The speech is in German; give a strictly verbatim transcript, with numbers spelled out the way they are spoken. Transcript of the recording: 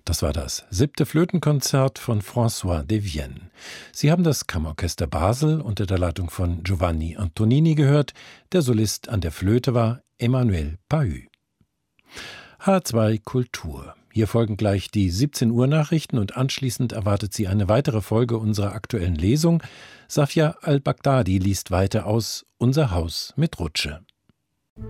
Das war das siebte Flötenkonzert von François de Vienne. Sie haben das Kammerorchester Basel unter der Leitung von Giovanni Antonini gehört. Der Solist an der Flöte war Emmanuel Pahud. H zwei Kultur. Hier folgen gleich die siebzehn Uhr Nachrichten und anschließend erwartet Sie eine weitere Folge unserer aktuellen Lesung. Safia al-Baghdadi liest weiter aus Unser Haus mit Rutsche.